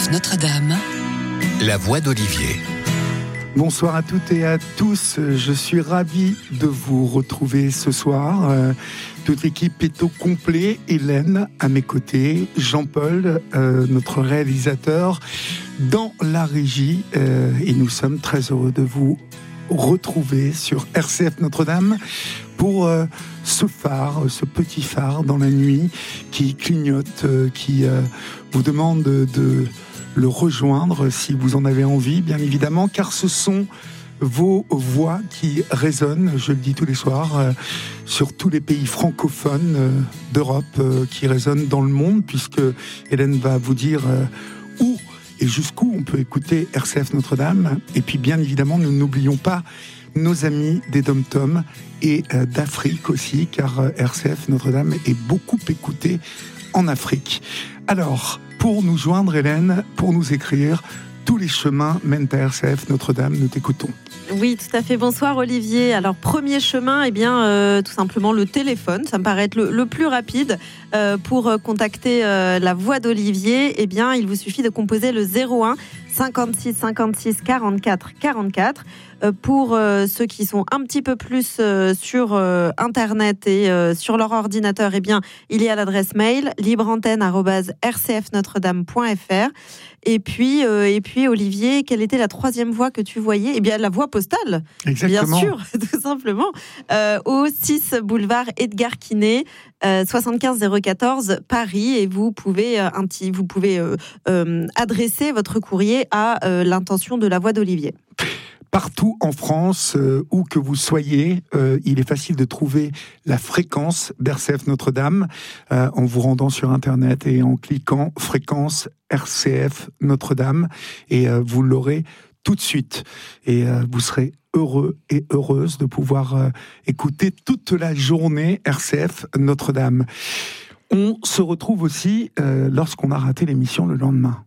RCF Notre-Dame, la voix d'Olivier. Bonsoir à toutes et à tous, je suis ravi de vous retrouver ce soir. Toute l'équipe est au complet, Hélène à mes côtés, Jean-Paul, notre réalisateur, dans la régie. Et nous sommes très heureux de vous retrouver sur RCF Notre-Dame pour ce phare, ce petit phare dans la nuit qui clignote, qui vous demande de le rejoindre si vous en avez envie, bien évidemment, car ce sont vos voix qui résonnent, je le dis tous les soirs, sur tous les pays francophones d'Europe, qui résonnent dans le monde, puisque Hélène va vous dire où et jusqu'où on peut écouter RCF Notre-Dame. Et puis, bien évidemment, nous n'oublions pas nos amis des Dom-Tom et d'Afrique aussi, car RCF Notre-Dame est beaucoup écouté en Afrique. Alors, pour nous joindre, Hélène, pour nous écrire, tous les chemins mènent à RCF Notre-Dame, nous t'écoutons. Oui, tout à fait. Bonsoir Olivier. Alors, premier chemin, tout simplement le téléphone. Ça me paraît être le plus rapide pour contacter la voix d'Olivier. Il vous suffit de composer le 01 56 56 44 44. Pour ceux qui sont un petit peu plus sur Internet et sur leur ordinateur, il y a l'adresse mail libreantenne@rcfnotredame.fr. Et puis Olivier, quelle était la troisième voie que tu voyais ? La voie postale. Exactement. Bien sûr, tout simplement. Au 6 boulevard Edgar Quinet, 75 014 Paris, et vous pouvez adresser votre courrier à l'intention de la voix d'Olivier. Partout en France, où que vous soyez, il est facile de trouver la fréquence d'RCF Notre-Dame en vous rendant sur Internet et en cliquant fréquence RCF Notre-Dame, et vous l'aurez tout de suite. Et vous serez heureux et heureuse de pouvoir écouter toute la journée RCF Notre-Dame. On se retrouve aussi lorsqu'on a raté l'émission le lendemain.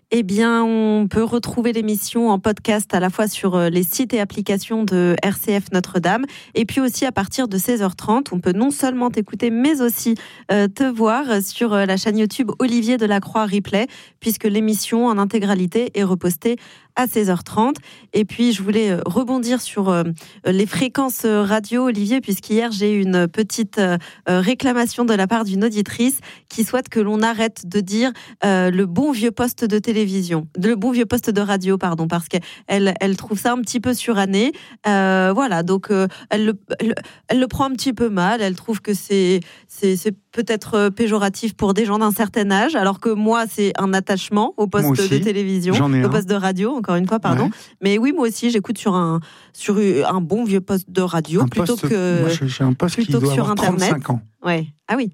On peut retrouver l'émission en podcast à la fois sur les sites et applications de RCF Notre-Dame, et puis aussi à partir de 16h30, on peut non seulement t'écouter, mais aussi te voir sur la chaîne YouTube Olivier Delacroix Replay, puisque l'émission en intégralité est repostée à 16h30. Et puis, je voulais rebondir sur les fréquences radio, Olivier, puisqu'hier, j'ai eu une petite réclamation de la part d'une auditrice qui souhaite que l'on arrête de dire le bon vieux poste de télévision, le bon vieux poste de radio, pardon, parce qu'elle trouve ça un petit peu suranné. Donc elle le prend un petit peu mal. Elle trouve que c'est peut-être péjoratif pour des gens d'un certain âge, alors que moi, c'est un attachement au poste de télévision, au poste de radio, encore une fois, pardon. Ouais. Mais oui, moi aussi, j'écoute sur un bon vieux poste de radio, plutôt que moi, j'ai un poste qui doit avoir Internet. 35 ans. Ouais. Ah oui.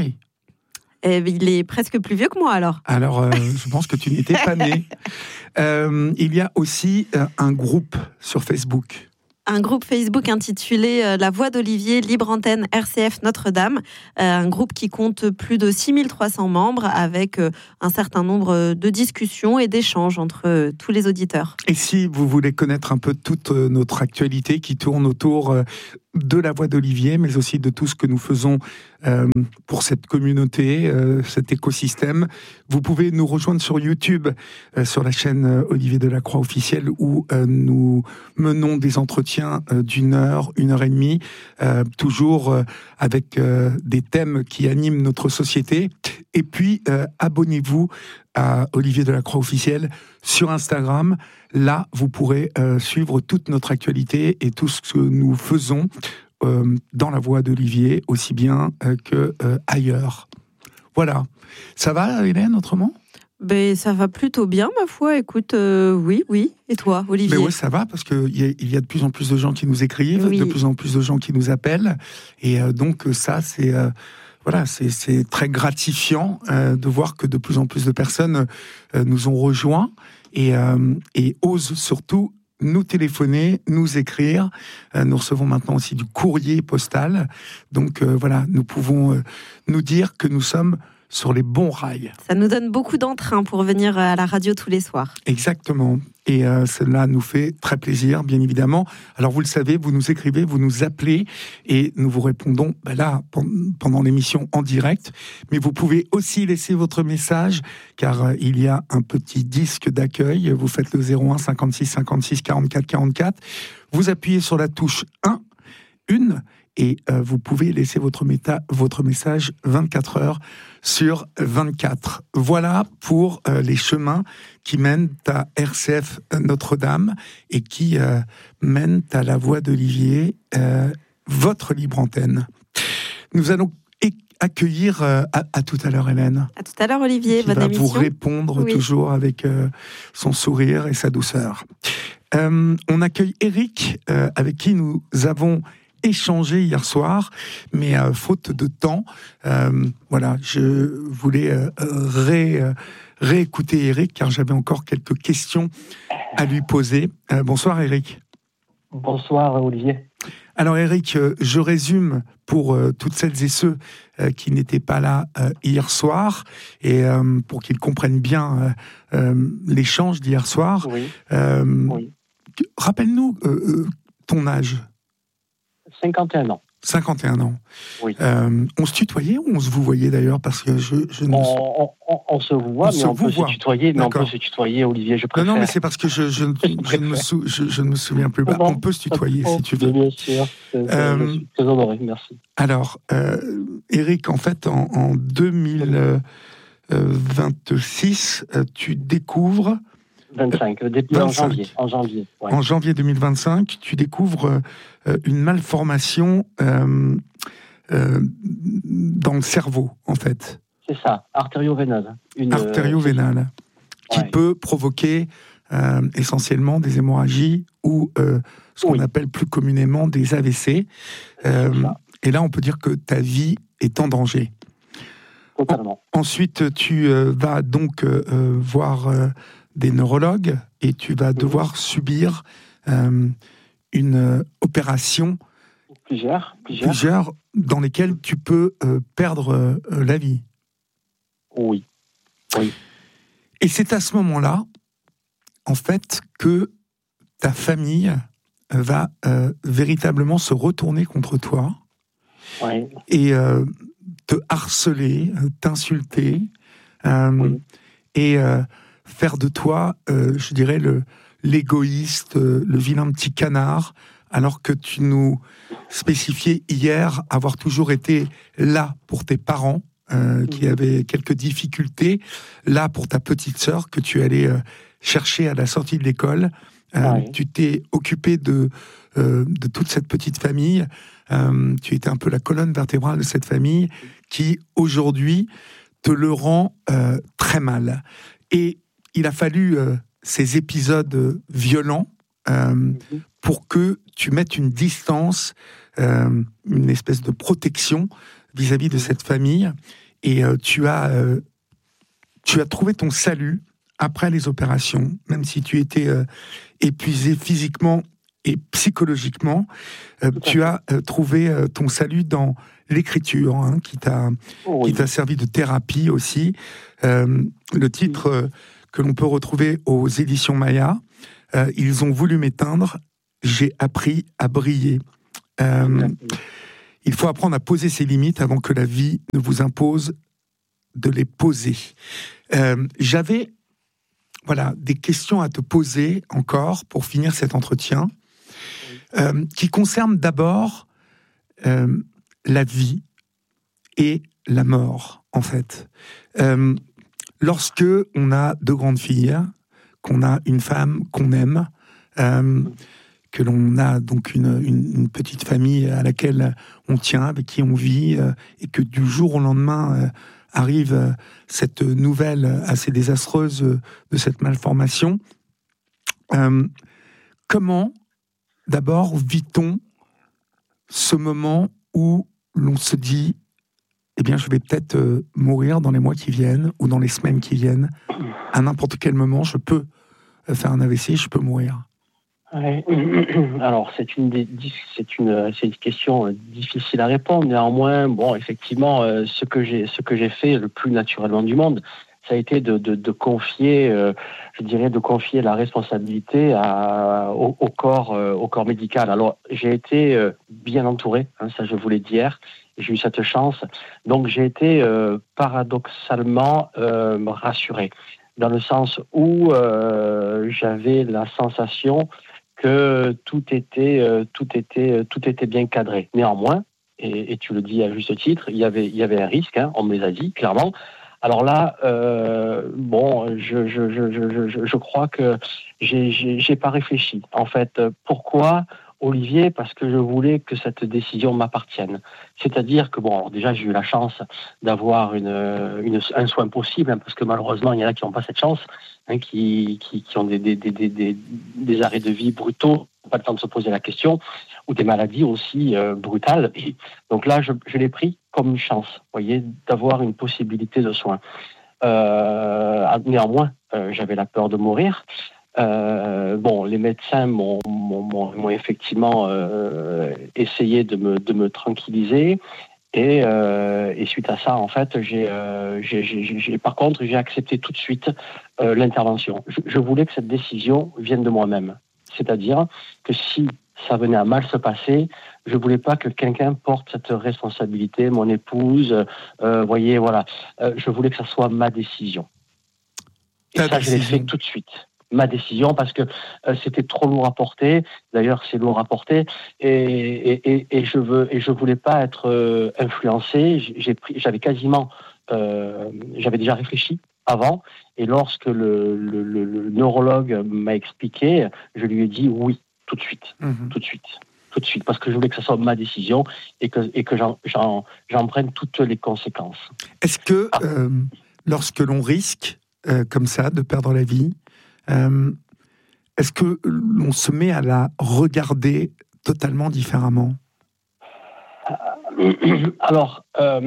Il est presque plus vieux que moi, alors. Alors, je pense que tu n'étais pas né. Il y a aussi un groupe sur Facebook. Un groupe Facebook intitulé La Voix d'Olivier, Libre Antenne RCF Notre-Dame. Un groupe qui compte plus de 6300 membres, avec un certain nombre de discussions et d'échanges entre tous les auditeurs. Et si vous voulez connaître un peu toute notre actualité qui tourne autour de la voix d'Olivier, mais aussi de tout ce que nous faisons pour cette communauté, cet écosystème, vous pouvez nous rejoindre sur YouTube, sur la chaîne Olivier Delacroix officielle, où nous menons des entretiens d'1 heure, 1 heure et demie, toujours avec des thèmes qui animent notre société. Et puis, abonnez-vous à Olivier Delacroix officiel sur Instagram. Là, vous pourrez suivre toute notre actualité et tout ce que nous faisons dans la voix d'Olivier, aussi bien que ailleurs. Voilà. Ça va, Hélène, autrement ? Ça va plutôt bien, ma foi. Écoute, oui. Et toi, Olivier ? Oui, ça va, parce qu'il y a de plus en plus de gens qui nous écrivent, de plus en plus de gens qui nous appellent. Et donc, ça, c'est très gratifiant de voir que de plus en plus de personnes nous ont rejoints et osent surtout nous téléphoner, nous écrire. Nous recevons maintenant aussi du courrier postal. Donc nous pouvons nous dire que nous sommes sur les bons rails. Ça nous donne beaucoup d'entrain pour venir à la radio tous les soirs. Exactement. Et cela nous fait très plaisir, bien évidemment. Alors, vous le savez, vous nous écrivez, vous nous appelez et nous vous répondons là, pendant l'émission en direct. Mais vous pouvez aussi laisser votre message, car il y a un petit disque d'accueil. Vous faites le 01 56 56 44 44. Vous appuyez sur la touche 1, et vous pouvez laisser votre message 24 heures sur 24. Voilà pour les chemins qui mènent à RCF Notre-Dame et qui mènent à la Voix d'Olivier, votre libre antenne. Nous allons accueillir à tout à l'heure, Hélène. À tout à l'heure, Olivier. Qui va vous répondre toujours avec son sourire et sa douceur. On accueille Eric, avec qui nous avons échangé hier soir, mais faute de temps, je voulais réécouter Eric, car j'avais encore quelques questions à lui poser. Bonsoir Eric. Bonsoir Olivier. Alors Eric, je résume pour toutes celles et ceux qui n'étaient pas là hier soir, et pour qu'ils comprennent bien l'échange d'hier soir. Oui. Rappelle-nous ton âge. 51 ans. 51 ans. Oui. On se tutoyait ou on se vous voyait d'ailleurs, parce que je ne... On se voit, mais on peut se tutoyer. Mais on peut se tutoyer, Olivier, je préfère. Non, mais c'est parce que je ne me souviens plus. On peut se tutoyer, si tu veux. Bien sûr. Je suis très honoré, merci. Alors, Eric, en fait, en 2026, tu découvres... 25, depuis 25. En janvier. Ouais. En janvier 2025, tu découvres une malformation dans le cerveau, en fait. C'est ça, artério-vénale. Artério-vénale, qui peut provoquer essentiellement des hémorragies ou ce qu'on appelle plus communément des AVC. Et là, on peut dire que ta vie est en danger. Totalement. Ensuite, tu vas donc voir... des neurologues, et tu vas devoir subir une opération. Plusieurs dans lesquelles tu peux perdre la vie. Oui. Et c'est à ce moment-là, en fait, que ta famille va véritablement se retourner contre toi et te harceler, t'insulter, et faire de toi, je dirais, l'égoïste, le vilain petit canard, alors que tu nous spécifiais hier avoir toujours été là pour tes parents, qui avaient quelques difficultés, là pour ta petite sœur que tu allais chercher à la sortie de l'école. Tu t'es occupé de toute cette petite famille. Tu étais un peu la colonne vertébrale de cette famille qui, aujourd'hui, te le rend très mal. Et il a fallu ces épisodes violents pour que tu mettes une distance, une espèce de protection vis-à-vis de cette famille. Et tu as trouvé ton salut après les opérations, même si tu étais épuisé physiquement et psychologiquement. Tu as trouvé ton salut dans l'écriture, qui t'a servi de thérapie aussi. Le titre... que l'on peut retrouver aux éditions Maya. Ils ont voulu m'éteindre, j'ai appris à briller. Il faut apprendre à poser ses limites avant que la vie ne vous impose de les poser. J'avais des questions à te poser encore pour finir cet entretien, qui concernent d'abord la vie et la mort, en fait. Lorsque on a deux grandes filles, qu'on a une femme qu'on aime, que l'on a donc une petite famille à laquelle on tient, avec qui on vit, et que du jour au lendemain arrive cette nouvelle assez désastreuse de cette malformation, comment d'abord vit-on ce moment où l'on se dit je vais peut-être mourir dans les mois qui viennent ou dans les semaines qui viennent. À n'importe quel moment, je peux faire un AVC, je peux mourir. Alors, c'est une question difficile à répondre. Néanmoins, bon, effectivement, ce que j'ai fait le plus naturellement du monde, ça a été de confier, de confier la responsabilité au corps médical. Alors, j'ai été bien entouré, ça je vous l'ai dit hier, j'ai eu cette chance. Donc, j'ai été paradoxalement rassuré, dans le sens où j'avais la sensation que tout était bien cadré. Néanmoins, et tu le dis à juste titre, il y avait un risque, on me les a dit clairement. Alors là, je crois que j'ai pas réfléchi. En fait, pourquoi, Olivier? Parce que je voulais que cette décision m'appartienne. C'est-à-dire que alors déjà j'ai eu la chance d'avoir un soin possible, parce que malheureusement il y en a qui n'ont pas cette chance, qui ont des arrêts de vie brutaux, pas le temps de se poser la question, ou des maladies aussi brutales. Et donc là, je l'ai pris comme une chance, voyez, d'avoir une possibilité de soins. Néanmoins, j'avais la peur de mourir. Les médecins m'ont effectivement essayé de me tranquilliser. Et suite à ça, en fait, j'ai accepté tout de suite l'intervention. Je voulais que cette décision vienne de moi-même. C'est-à-dire que si ça venait à mal se passer, je voulais pas que quelqu'un porte cette responsabilité, mon épouse, voyez, voilà. Je voulais que ça soit ma décision. Et ça, je l'ai fait tout de suite. Ma décision, parce que c'était trop lourd à porter. D'ailleurs, c'est lourd à porter, et je voulais pas être influencé. J'avais déjà réfléchi avant, et lorsque le neurologue m'a expliqué, je lui ai dit oui tout de suite, tout de suite, parce que je voulais que ça soit ma décision et que j'en prenne toutes les conséquences. Est-ce que lorsque l'on risque comme ça de perdre la vie, est-ce que l'on se met à la regarder totalement différemment? Alors,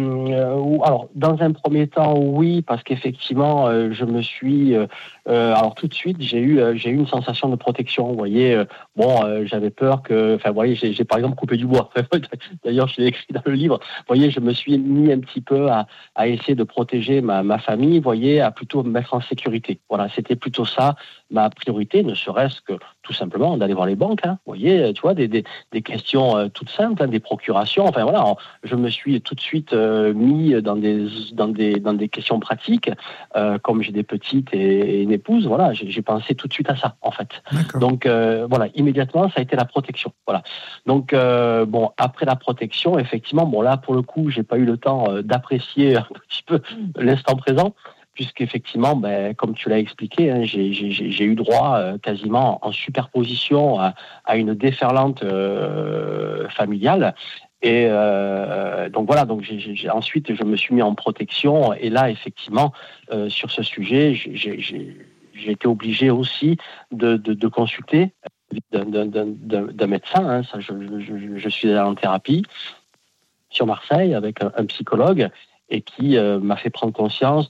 dans un premier temps, oui, parce qu'effectivement, je me suis... alors, tout de suite, j'ai eu une sensation de protection. Vous voyez, j'avais peur que... Enfin, vous voyez, j'ai par exemple coupé du bois. D'ailleurs, je l'ai écrit dans le livre. Vous voyez, je me suis mis un petit peu à essayer de protéger ma famille, vous voyez, à plutôt me mettre en sécurité. Voilà, c'était plutôt ça, ma priorité, ne serait-ce que tout simplement d'aller voir les banques. Vous voyez, tu vois, des questions toutes simples, des procurations. Enfin, voilà, je me suis tout de suite mis dans des questions pratiques, comme j'ai des petites et une épouse, voilà, j'ai pensé tout de suite à ça, en fait. D'accord. Donc, immédiatement, ça a été la protection, voilà. Donc, après la protection, effectivement, là, pour le coup, j'ai pas eu le temps d'apprécier un petit peu l'instant présent, puisqu'effectivement, comme tu l'as expliqué, j'ai eu droit quasiment en superposition à une déferlante familiale. Et donc voilà, ensuite je me suis mis en protection, et là effectivement sur ce sujet j'ai été obligé aussi de consulter d'un médecin. Ça, je suis allé en thérapie sur Marseille avec un psychologue, et qui m'a fait prendre conscience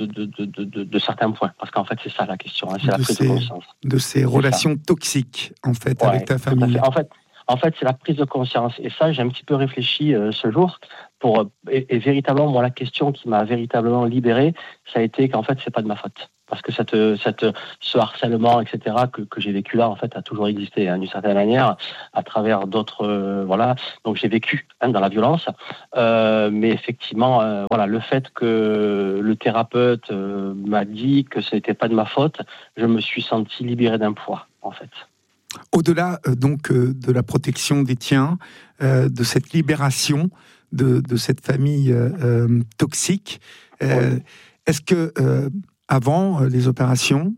de certains points, parce qu'en fait c'est ça la question, c'est la prise de conscience de ces relations toxiques en fait, avec ta famille. En fait, c'est la prise de conscience. Et ça, j'ai un petit peu réfléchi ce jour. Et véritablement, moi, la question qui m'a véritablement libéré, ça a été qu'en fait, c'est pas de ma faute. Parce que ce harcèlement, etc., que j'ai vécu là, en fait, a toujours existé, d'une certaine manière, à travers d'autres... voilà. Donc, j'ai vécu dans la violence. Mais effectivement, le fait que le thérapeute m'a dit que ce n'était pas de ma faute, je me suis senti libéré d'un poids, en fait. Au-delà de la protection des tiens, de cette libération de cette famille toxique, est-ce que avant les opérations,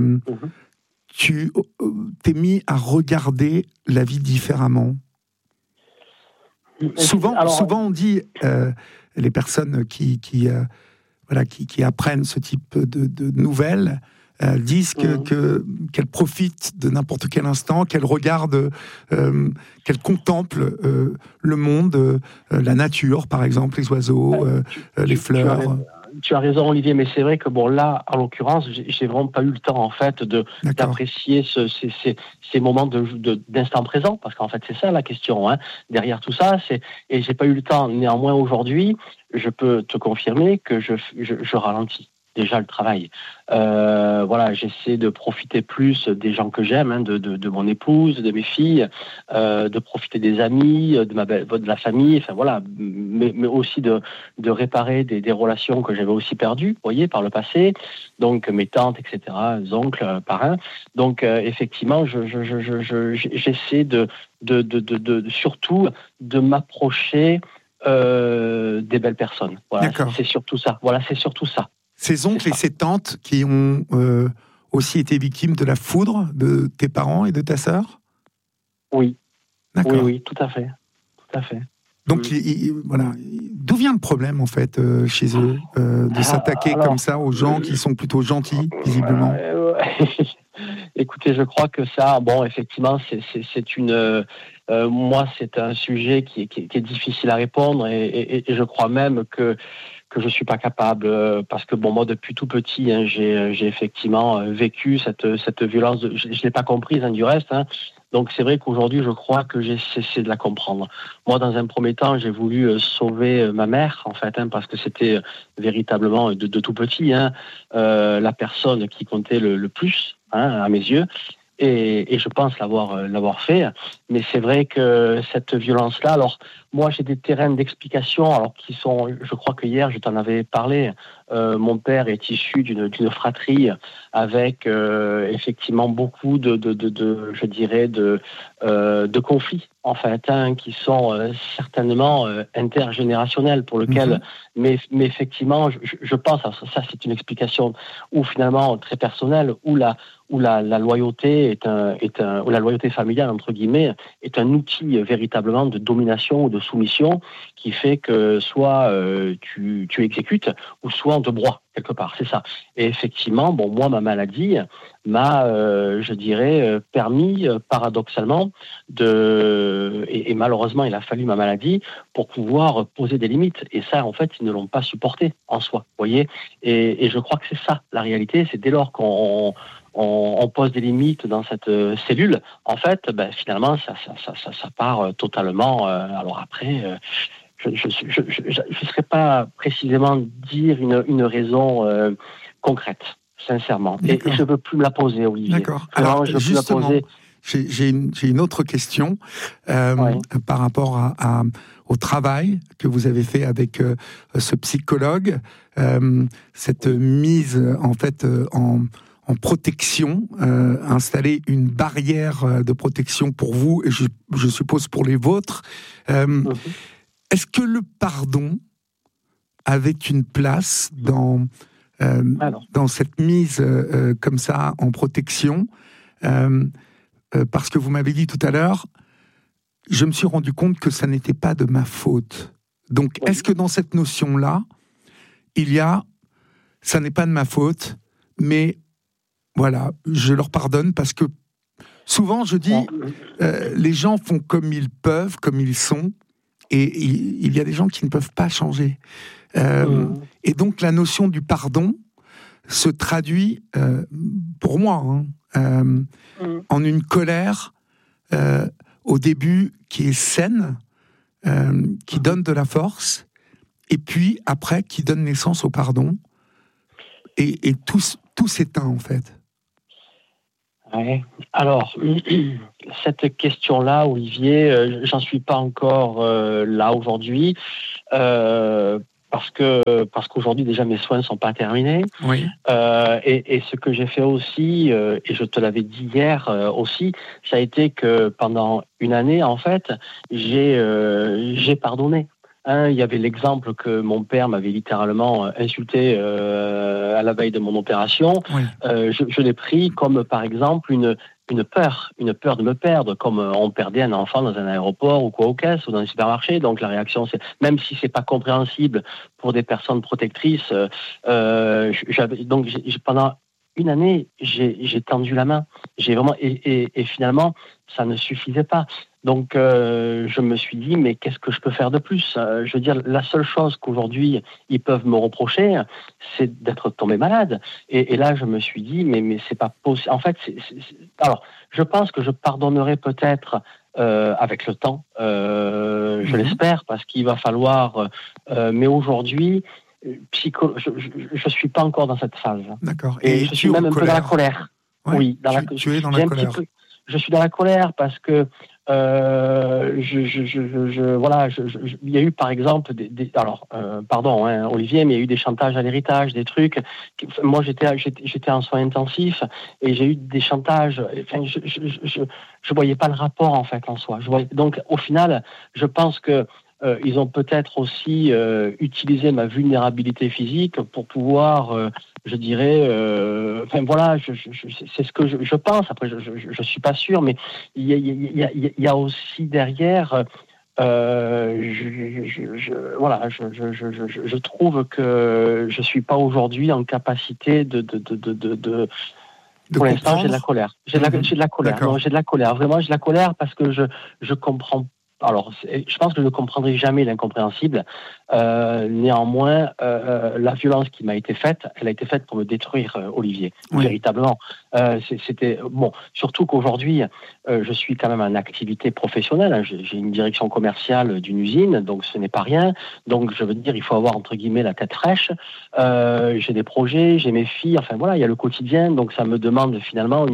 tu t'es mis à regarder la vie différemment? Souvent, on dit les personnes qui apprennent ce type de nouvelles. Disent qu'elles profitent de n'importe quel instant, qu'elles regardent, qu'elles contemplent le monde, la nature, par exemple, les oiseaux, les fleurs. tu as raison, Olivier, mais c'est vrai que bon, là, en l'occurrence, j'ai vraiment pas eu le temps, en fait, d'apprécier ces moments d'instant présent, parce qu'en fait, c'est ça la question, hein. Derrière tout ça, et j'ai pas eu le temps. Néanmoins, aujourd'hui, je peux te confirmer que je ralentis déjà le travail. Voilà, j'essaie de profiter plus des gens que j'aime, hein, de mon épouse, de mes filles, de profiter des amis, de la famille, enfin voilà, mais aussi de réparer des relations que j'avais aussi perdues, vous voyez, par le passé. Donc mes tantes, etc., oncles, parrains. Donc effectivement, j'essaie surtout de m'approcher des belles personnes. Voilà, c'est surtout ça. Voilà, c'est surtout ça. Ces oncles et ces tantes qui ont aussi été victimes de la foudre de tes parents et de ta sœur ? Oui. D'accord. Oui, tout à fait. Tout à fait. Donc, voilà. D'où vient le problème, en fait, chez eux, de s'attaquer comme ça aux gens qui sont plutôt gentils, visiblement ? Écoutez, je crois que ça, bon, effectivement, c'est une... moi, c'est un sujet qui est difficile à répondre et je crois même que je suis pas capable, parce que bon, moi depuis tout petit, hein, j'ai effectivement vécu cette violence. Je l'ai pas comprise, hein, du reste. Hein. Donc c'est vrai qu'aujourd'hui, je crois que j'ai cessé de la comprendre. Moi, dans un premier temps, j'ai voulu sauver ma mère, en fait, hein, parce que c'était véritablement de tout petit, hein, la personne qui comptait le plus, hein, à mes yeux. Et je pense l'avoir fait. Mais c'est vrai que cette violence-là, alors moi j'ai des terrains d'explication, alors qui sont, je crois que hier je t'en avais parlé. Mon père est issu d'une fratrie avec effectivement beaucoup je dirais de conflits en fait, hein, qui sont certainement intergénérationnels pour lequel, mais effectivement je pense, ça c'est une explication où finalement très personnelle, où la loyauté ou la loyauté familiale entre guillemets est un outil véritablement de domination ou de soumission qui fait que soit tu exécutes ou soit on te broie quelque part, c'est ça. Et effectivement, bon, moi ma maladie m'a, je dirais, permis paradoxalement et malheureusement il a fallu ma maladie pour pouvoir poser des limites. Et ça, en fait, ils ne l'ont pas supporté en soi, vous voyez. Et je crois que c'est ça la réalité, c'est dès lors qu'on pose des limites dans cette cellule, en fait, ben, finalement, ça part totalement. Alors après, je ne saurais pas précisément dire une raison concrète, sincèrement. Et je ne veux plus me la poser, Olivier. D'accord. Alors, justement, j'ai une autre question par rapport au travail que vous avez fait avec ce psychologue, cette mise, en fait, en protection, installer une barrière de protection pour vous et je suppose pour les vôtres. Est-ce que le pardon avait une place dans cette mise comme ça en protection, parce que vous m'avez dit tout à l'heure, je me suis rendu compte que ça n'était pas de ma faute. Donc, est-ce que dans cette notion-là, il y a, ça n'est pas de ma faute, mais voilà, je leur pardonne parce que souvent je dis, les gens font comme ils peuvent, comme ils sont, et il y a des gens qui ne peuvent pas changer. Et donc la notion du pardon se traduit, pour moi, en une colère au début qui est saine, qui donne de la force, et puis après qui donne naissance au pardon, et tout s'éteint en fait. Ouais. Alors, cette question-là, Olivier, j'en suis pas encore là aujourd'hui, parce qu'aujourd'hui déjà mes soins ne sont pas terminés. Oui. Et ce que j'ai fait aussi, et je te l'avais dit hier aussi, ça a été que pendant une année, en fait, j'ai pardonné. Il y avait l'exemple que mon père m'avait littéralement insulté à la veille de mon opération. Oui. Je l'ai pris comme, par exemple, une peur de me perdre, comme on perdait un enfant dans un aéroport ou quoi aux caisses ou dans un supermarché. Donc la réaction, c'est, même si c'est pas compréhensible pour des personnes protectrices, pendant une année, j'ai tendu la main. J'ai vraiment et finalement, ça ne suffisait pas. Donc, je me suis dit, mais qu'est-ce que je peux faire de plus ? Je veux dire, la seule chose qu'aujourd'hui, ils peuvent me reprocher, c'est d'être tombé malade. Et là, je me suis dit, mais c'est pas possible. En fait, alors, je pense que je pardonnerai peut-être avec le temps, je l'espère, parce qu'il va falloir... mais aujourd'hui... je suis pas encore dans cette phase. D'accord. Et je suis même un peu dans la colère. Ouais, oui, tu es dans la colère. Je suis dans la colère parce que il y a eu par exemple Olivier, mais il y a eu des chantages à l'héritage, des trucs. Moi, j'étais en soins intensifs et j'ai eu des chantages. Enfin, je voyais pas le rapport en fait en soi. Donc, au final, je pense que ils ont peut-être aussi utilisé ma vulnérabilité physique pour pouvoir, c'est ce que je pense. Après, je suis pas sûr, mais il y a aussi derrière. Je trouve que je suis pas aujourd'hui en capacité pour l'instant, j'ai de la colère. J'ai de la colère. Non, j'ai de la colère. Vraiment, j'ai de la colère parce que je comprends. Alors, je pense que je ne comprendrai jamais l'incompréhensible. Néanmoins, la violence qui m'a été faite, elle a été faite pour me détruire, Olivier, véritablement. C'était bon. Surtout qu'aujourd'hui, je suis quand même en activité professionnelle. Hein. J'ai une direction commerciale d'une usine, donc ce n'est pas rien. Donc, je veux dire, il faut avoir entre guillemets la tête fraîche. J'ai des projets, j'ai mes filles. Enfin voilà, il y a le quotidien. Donc, ça me demande finalement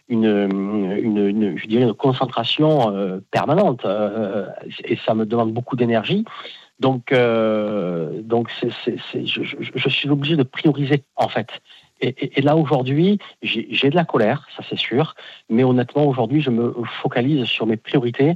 une concentration permanente. Et ça me demande beaucoup d'énergie. Donc je suis obligé de prioriser, en fait. Et là, aujourd'hui, j'ai de la colère, ça c'est sûr, mais honnêtement, aujourd'hui, je me focalise sur mes priorités.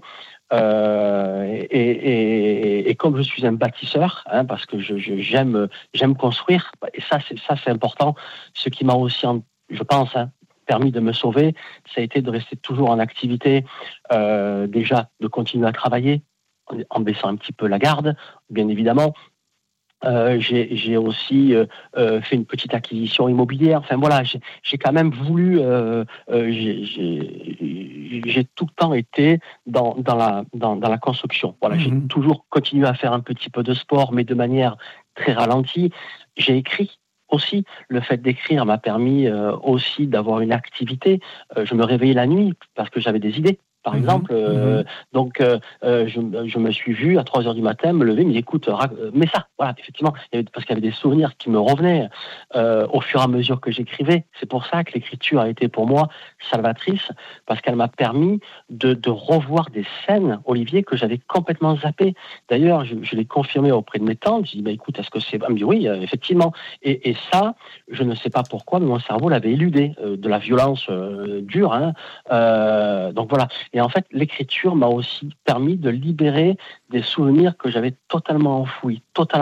Et comme je suis un bâtisseur, hein, parce que j'aime construire, et ça c'est important, ce qui m'a aussi, je pense, permis de me sauver, ça a été de rester toujours en activité, déjà de continuer à travailler, en baissant un petit peu la garde, bien évidemment. J'ai aussi fait une petite acquisition immobilière. Enfin voilà, j'ai quand même voulu. J'ai tout le temps été dans la construction. Voilà, j'ai toujours continué à faire un petit peu de sport, mais de manière très ralentie. J'ai écrit. Aussi, le fait d'écrire m'a permis aussi d'avoir une activité. Je me réveillais la nuit parce que j'avais des idées. Par exemple, donc je me suis vu à 3h du matin me lever, me dire écoute, mais ça, voilà, effectivement, parce qu'il y avait des souvenirs qui me revenaient au fur et à mesure que j'écrivais. C'est pour ça que l'écriture a été pour moi salvatrice, parce qu'elle m'a permis de revoir des scènes, Olivier, que j'avais complètement zappées. D'ailleurs, je l'ai confirmé auprès de mes tantes. Je dis écoute, est-ce que c'est... Elle me dit oui, effectivement. Et ça, je ne sais pas pourquoi, mais mon cerveau l'avait éludé, de la violence dure. Hein. Donc voilà. Et en fait, l'écriture m'a aussi permis de libérer des souvenirs que j'avais totalement enfouis.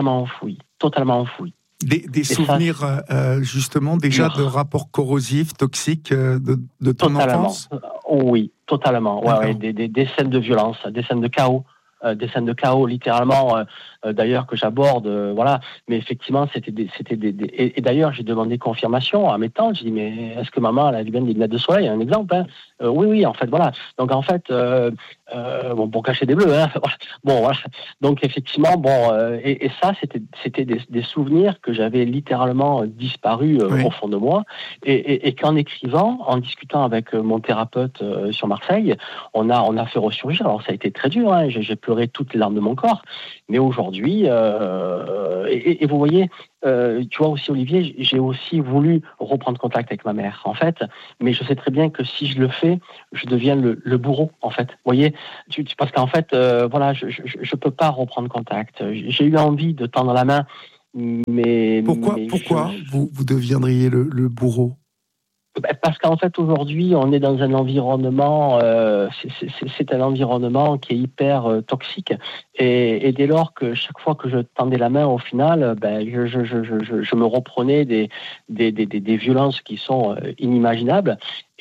Des souvenirs, justement, déjà de rapports corrosifs, toxiques de ton enfance ? Oui, totalement. Ouais, des scènes de violence, des scènes de chaos. Littéralement, d'ailleurs, que j'aborde, voilà. Mais effectivement, c'était des et d'ailleurs, j'ai demandé confirmation à mes tantes. J'ai dit, mais est-ce que maman, elle a bien des lunettes de soleil, un exemple, hein. Oui, en fait, voilà. Donc, en fait, pour cacher des bleus, hein. Bon, voilà. Donc, effectivement, et ça, c'était des souvenirs que j'avais littéralement disparus au fond de moi, et qu'en écrivant, en discutant avec mon thérapeute sur Marseille, on a fait ressurgir. Alors, ça a été très dur, hein. J'ai pleuré toutes les larmes de mon corps, mais aujourd'hui, et vous voyez, tu vois aussi, Olivier, j'ai aussi voulu reprendre contact avec ma mère, en fait, mais je sais très bien que si je le fais, je deviens le bourreau, en fait. Vous voyez, parce qu'en fait, voilà, je peux pas reprendre contact. J'ai eu envie de tendre la main, mais pourquoi vous deviendriez le bourreau ? Parce qu'en fait, aujourd'hui, on est dans un environnement, c'est un environnement qui est hyper toxique. Et dès lors que chaque fois que je tendais la main, au final, je me reprenais des violences qui sont inimaginables.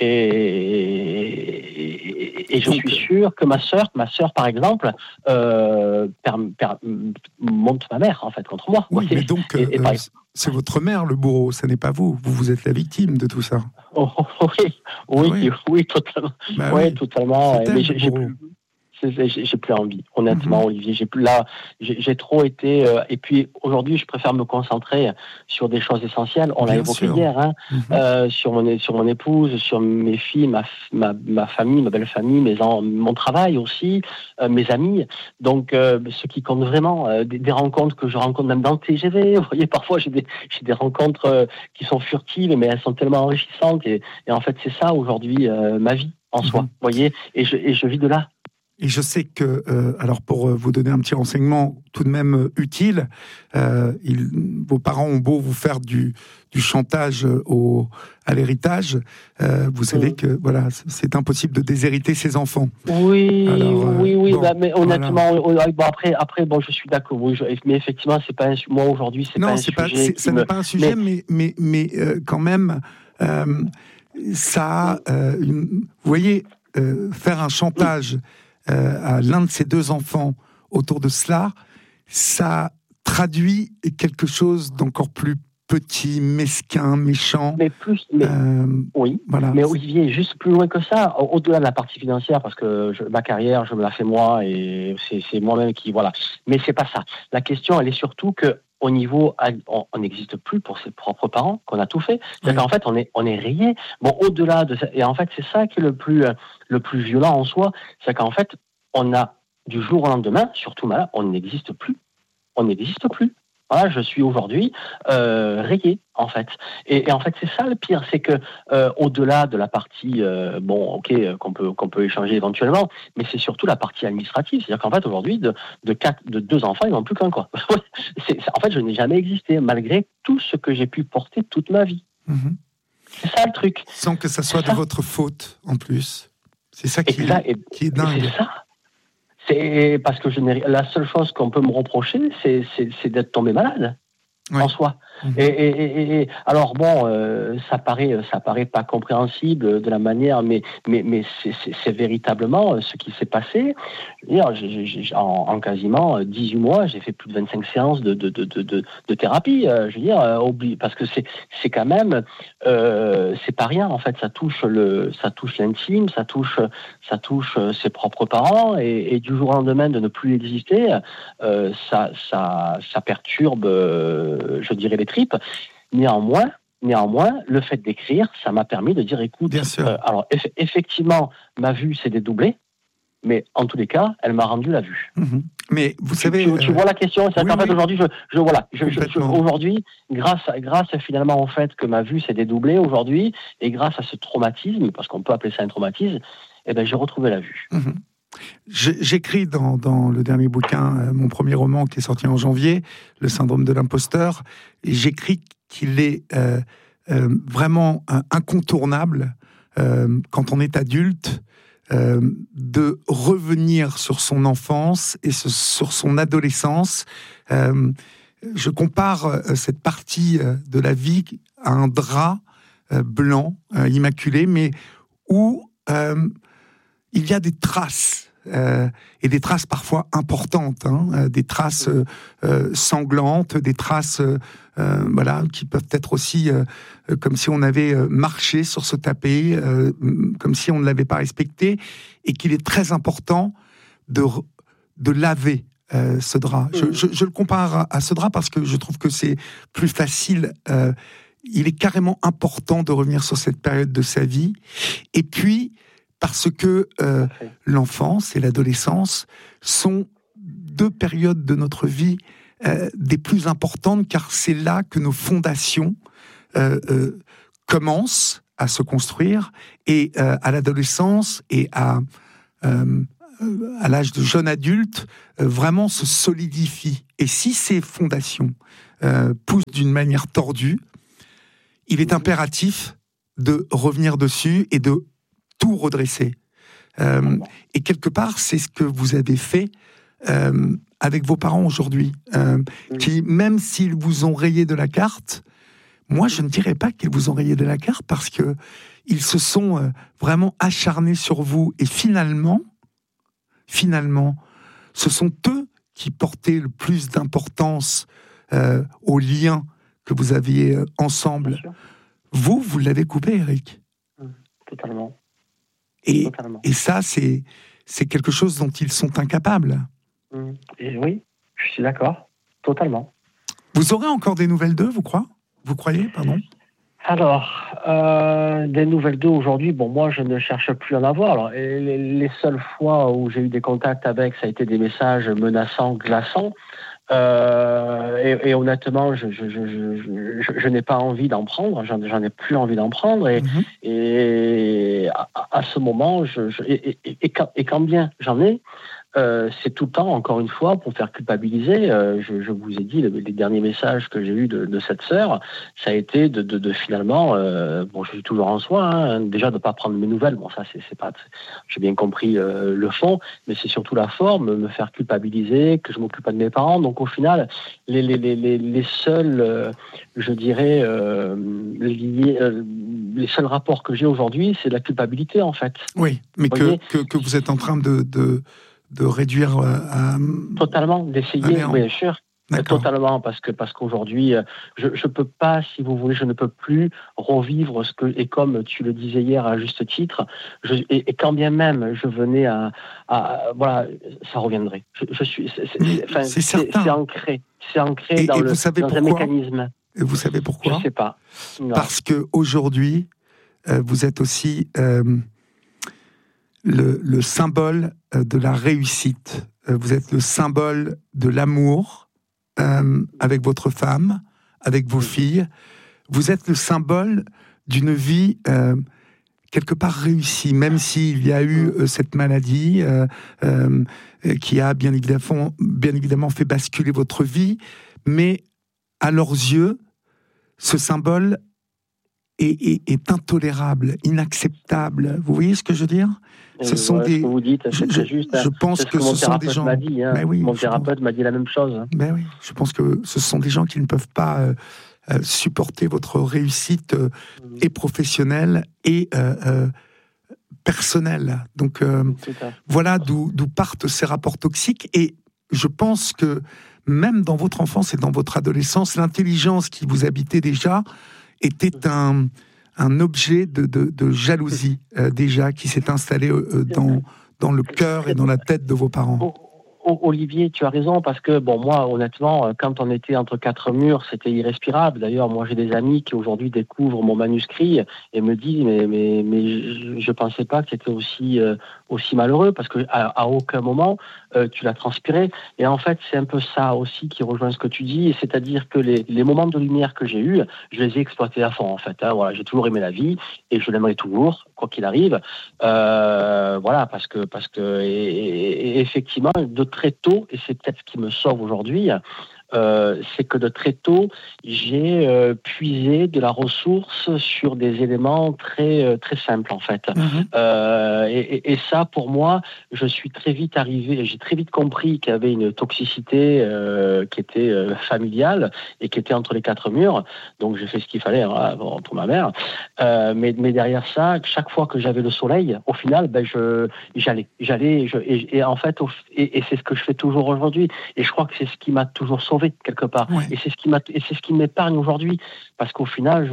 Et je suis sûr que ma sœur, par exemple, monte ma mère, en fait, contre moi. Oui, mais donc, c'est votre mère le bourreau, ce n'est pas vous. Vous êtes la victime de tout ça. Oui, totalement. Totalement. Mais J'ai plus envie, honnêtement, Olivier. J'ai trop été. Et puis aujourd'hui, je préfère me concentrer sur des choses essentielles. On l'a évoqué hier, sur mon épouse, sur mes filles, ma famille, ma belle famille, mon travail aussi, mes amis. Donc, ce qui compte vraiment, des rencontres que je rencontre même dans le TGV. Vous voyez, parfois j'ai des rencontres qui sont furtives, mais elles sont tellement enrichissantes. Et en fait, c'est ça aujourd'hui ma vie en soi. Vous voyez, et je vis de là. Et je sais que, alors pour vous donner un petit renseignement tout de même utile, vos parents ont beau vous faire du chantage à l'héritage, vous savez que voilà, c'est impossible de déshériter ses enfants. Oui, alors, bon, mais honnêtement, après, bon, je suis d'accord. Oui, mais effectivement, c'est pas moi aujourd'hui, c'est pas un sujet. Ça n'est pas un sujet, mais quand même, ça, vous voyez, faire un chantage. À l'un de ses deux enfants autour de cela, ça traduit quelque chose d'encore plus petit, mesquin, méchant. Oui, voilà. Mais Olivier, juste plus loin que ça, au-delà de la partie financière, parce que ma carrière, je me la fais moi, et c'est moi-même qui... Voilà. Mais c'est pas ça. La question, elle est surtout que au niveau, on n'existe plus pour ses propres parents, qu'on a tout fait. C'est-à-dire qu'en fait, on est rayé. Bon, au-delà de ça, et en fait, c'est ça qui est le plus violent en soi, c'est qu'en fait, on a, du jour au lendemain, surtout malade, on n'existe plus. On n'existe plus. Voilà, je suis aujourd'hui rayé, en fait. Et en fait, c'est ça le pire, c'est que au-delà de la partie, qu'on peut échanger éventuellement, mais c'est surtout la partie administrative. C'est-à-dire qu'en fait, aujourd'hui, de deux enfants, il n'en a plus qu'un, quoi. En fait, je n'ai jamais existé, malgré tout ce que j'ai pu porter toute ma vie. C'est ça le truc. Sans que ça soit de votre faute, en plus. C'est ça qui est dingue. C'est ça. C'est parce que la seule chose qu'on peut me reprocher, c'est d'être tombé malade en soi. Et alors bon, ça paraît pas compréhensible de la manière, mais c'est véritablement ce qui s'est passé. Je veux dire, en quasiment 18 mois, j'ai fait plus de 25 séances de thérapie. Je veux dire, parce que c'est quand même, c'est pas rien en fait. Ça touche l'intime, ça touche ses propres parents, et du jour au lendemain de ne plus exister, ça perturbe, je dirais, les tripes. Néanmoins, le fait d'écrire, ça m'a permis de dire, écoute, alors effectivement, ma vue s'est dédoublée, mais en tous les cas, elle m'a rendu la vue. Mais vous savez, tu vois la question, c'est qu'en fait aujourd'hui, aujourd'hui, grâce finalement au fait que ma vue s'est dédoublée aujourd'hui, et grâce à ce traumatisme, parce qu'on peut appeler ça un traumatisme, j'ai retrouvé la vue. J'écris dans le dernier bouquin, mon premier roman qui est sorti en janvier, Le syndrome de l'imposteur, et j'écris qu'il est vraiment incontournable quand on est adulte de revenir sur son enfance et sur son adolescence. Je compare cette partie de la vie à un drap blanc, immaculé, mais où il y a des traces, et des traces parfois importantes, des traces sanglantes, des traces qui peuvent être aussi comme si on avait marché sur ce tapis, comme si on ne l'avait pas respecté, et qu'il est très important de laver ce drap. Je le compare à ce drap parce que je trouve que c'est plus facile. Il est carrément important de revenir sur cette période de sa vie, et puis parce que l'enfance et l'adolescence sont deux périodes de notre vie des plus importantes, car c'est là que nos fondations commencent à se construire, et à l'adolescence et à l'âge de jeune adulte, vraiment se solidifient. Et si ces fondations poussent d'une manière tordue, il est impératif de revenir dessus et de tout redresser. Et quelque part, c'est ce que vous avez fait avec vos parents aujourd'hui, qui, même s'ils vous ont rayé de la carte, moi, je ne dirais pas qu'ils vous ont rayé de la carte, parce que ils se sont vraiment acharnés sur vous, et finalement, ce sont eux qui portaient le plus d'importance au lien que vous aviez ensemble. Vous l'avez coupé, Eric. Totalement. Et ça, c'est c'est quelque chose dont ils sont incapables. Et oui, je suis d'accord, totalement. Vous aurez encore des nouvelles d'eux, vous croyez, pardon ? Alors, des nouvelles d'eux aujourd'hui, moi je ne cherche plus à en avoir. Alors, les seules fois où j'ai eu des contacts avec, ça a été des messages menaçants, glaçants. Et honnêtement, je n'ai pas envie d'en prendre, j'en ai plus envie d'en prendre. Et à ce moment, quand bien j'en ai, c'est tout le temps, encore une fois, pour faire culpabiliser. Je vous ai dit, les derniers messages que j'ai eus de cette sœur, ça a été de finalement, je suis toujours en soin, déjà de ne pas prendre mes nouvelles, ça c'est pas, j'ai bien compris le fond, mais c'est surtout la forme, me faire culpabiliser, que je m'occupe pas de mes parents. Donc au final, les seuls, je dirais, les seuls rapports que j'ai aujourd'hui, c'est la culpabilité en fait. Oui, mais que vous êtes en train de réduire totalement, d'essayer, oui, bien sûr. D'accord. Totalement, parce qu'aujourd'hui, je peux pas, si vous voulez, je ne peux plus revivre et comme tu le disais hier à juste titre, et quand bien même je venais voilà, ça reviendrait. C'est certain. C'est ancré dans un mécanisme. Et vous savez pourquoi ? Je sais pas. Non. Parce que aujourd'hui, vous êtes aussi le symbole de la réussite. Vous êtes le symbole de l'amour avec votre femme, avec vos filles. Vous êtes le symbole d'une vie quelque part réussie, même s'il y a eu cette maladie qui a bien évidemment fait basculer votre vie. Mais à leurs yeux, ce symbole est intolérable, inacceptable. Vous voyez ce que je veux dire ? Ce sont ce que vous dites, c'est très juste. Je pense que ce sont des gens. M'a dit, mon thérapeute m'a dit la même chose. Mais oui, je pense que ce sont des gens qui ne peuvent pas supporter votre réussite et professionnelle et personnelle. Donc voilà d'où partent ces rapports toxiques. Et je pense que même dans votre enfance et dans votre adolescence, l'intelligence qui vous habitait déjà était un objet de jalousie déjà qui s'est installé dans le cœur et dans la tête de vos parents. Olivier, tu as raison, parce que moi, honnêtement, quand on était entre quatre murs, c'était irrespirable. D'ailleurs, moi, j'ai des amis qui aujourd'hui découvrent mon manuscrit et me disent mais je pensais pas que c'était aussi malheureux, parce que à aucun moment tu l'as transpiré. Et en fait, c'est un peu ça aussi qui rejoint ce que tu dis, c'est-à-dire que les moments de lumière que j'ai eus, je les ai exploités à fond, en fait. Voilà, j'ai toujours aimé la vie et je l'aimerai toujours, quoi qu'il arrive. Voilà, parce que et effectivement, de très tôt, et c'est peut-être ce qui me sauve aujourd'hui, c'est que de très tôt, j'ai puisé de la ressource sur des éléments très très simples en fait. Et ça, pour moi, je suis très vite arrivé, j'ai très vite compris qu'il y avait une toxicité qui était familiale et qui était entre les quatre murs. Donc j'ai fait ce qu'il fallait pour ma mère. Mais derrière ça, chaque fois que j'avais le soleil, au final, j'allais. Et en fait, et c'est ce que je fais toujours aujourd'hui. Et je crois que c'est ce qui m'a toujours sauvé quelque part. Ouais. Et c'est ce qui m'épargne aujourd'hui, parce qu'au final,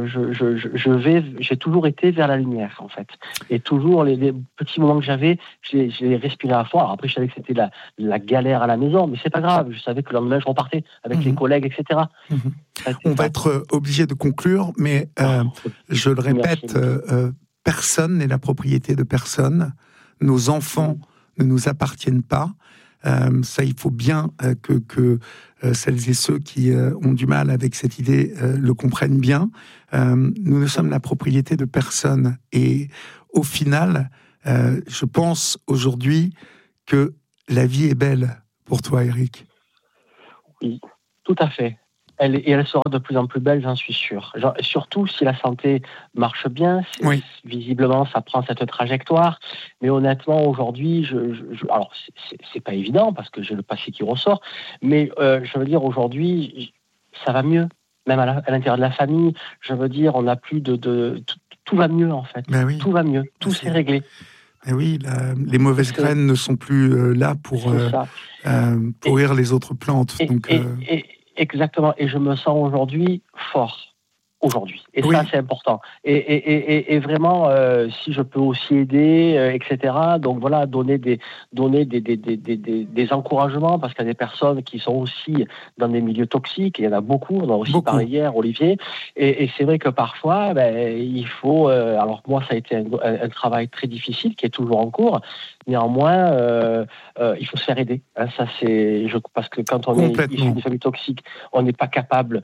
j'ai toujours été vers la lumière en fait. Et toujours les petits moments que j'avais, je les respirais à fond. Alors après, je savais que c'était la galère à la maison, mais c'est pas grave. Je savais que le lendemain, je repartais avec les collègues, etc. On va être obligé de conclure, mais je le répète, personne n'est la propriété de personne. Nos enfants ne nous appartiennent pas. Ça, il faut bien que celles et ceux qui ont du mal avec cette idée le comprennent bien. Nous ne sommes la propriété de personne. Et au final, je pense aujourd'hui que la vie est belle pour toi, Eric. Oui, tout à fait. Elle sera de plus en plus belle, j'en suis sûr. Surtout si la santé marche bien, visiblement ça prend cette trajectoire. Mais honnêtement, aujourd'hui, alors c'est pas évident parce que j'ai le passé qui ressort, mais je veux dire aujourd'hui, ça va mieux, même à l'intérieur de la famille. Je veux dire, on n'a plus tout va mieux en fait. Ben oui. Tout va mieux, tout s'est réglé. Et oui, les mauvaises graines ne sont plus là pour pourrir les autres plantes. Exactement, et je me sens aujourd'hui fort. aujourd'hui. Et Oui. ça, c'est important. Et vraiment, si je peux aussi aider, etc. Donc voilà, donner des encouragements, parce qu'il y a des personnes qui sont aussi dans des milieux toxiques. Il y en a beaucoup. On a aussi parlé hier, Olivier. Et c'est vrai que parfois, il faut. Alors moi, ça a été un travail très difficile qui est toujours en cours. Néanmoins, il faut se faire aider. Hein, ça, parce que quand on est issu d'une famille toxique, on n'est pas capable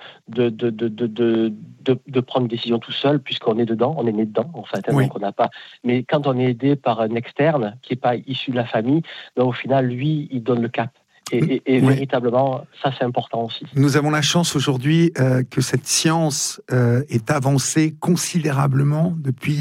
de prendre une décision tout seul, puisqu'on est dedans, on est né dedans, en fait. Hein, donc on n'a pas. Mais quand on est aidé par un externe qui n'est pas issu de la famille, au final, lui, il donne le cap. Et véritablement, ça, c'est important aussi. Nous avons la chance aujourd'hui que cette science est avancée considérablement depuis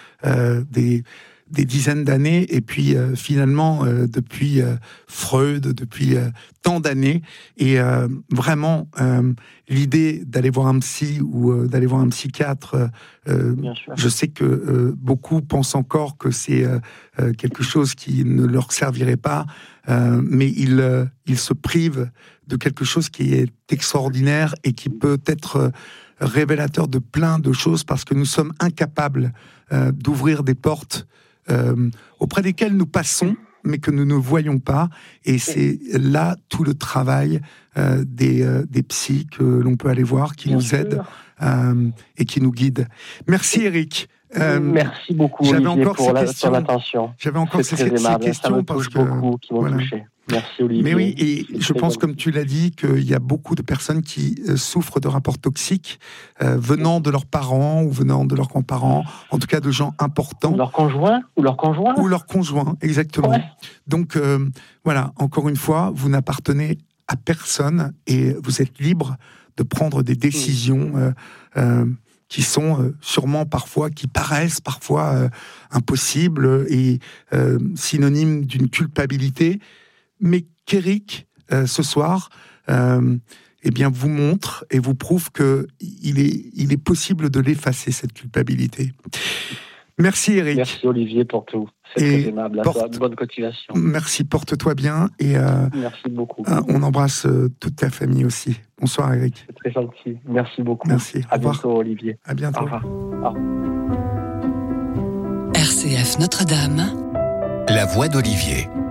des dizaines d'années, et puis finalement depuis Freud, depuis tant d'années, et vraiment l'idée d'aller voir un psy ou d'aller voir un psychiatre, je sais que beaucoup pensent encore que c'est quelque chose qui ne leur servirait pas, mais ils se privent de quelque chose qui est extraordinaire et qui peut être révélateur de plein de choses, parce que nous sommes incapables d'ouvrir des portes auprès desquels nous passons, mais que nous ne voyons pas. Et c'est là tout le travail des psys que l'on peut aller voir, qui nous aident et qui nous guident. Merci Eric. Merci beaucoup Olivier pour l'attention. J'avais encore ces questions parce que beaucoup qui m'ont touché. Merci Olivier. Mais oui, et je pense, comme tu l'as dit, qu'il y a beaucoup de personnes qui souffrent de rapports toxiques venant de leurs parents ou venant de leurs grands-parents, en tout cas de gens importants. Leur conjoint ou leur conjoint. Ou leur conjoint, exactement. Ouais. Donc voilà, encore une fois, vous n'appartenez à personne et vous êtes libre de prendre des décisions qui sont sûrement parfois, qui paraissent parfois impossibles et synonymes d'une culpabilité, mais qu'Éric, ce soir, eh bien, vous montre et vous prouve qu'il est possible de l'effacer, cette culpabilité. Merci Éric. Merci Olivier pour tout. C'est très aimable. À toi. Bonne continuation. Merci, porte-toi bien. Et, merci beaucoup. On embrasse toute ta famille aussi. Bonsoir Éric. C'est très gentil. Merci beaucoup. Merci. À bientôt Olivier. À bientôt. Au revoir. Au revoir. RCF Notre-Dame. La voix d'Olivier.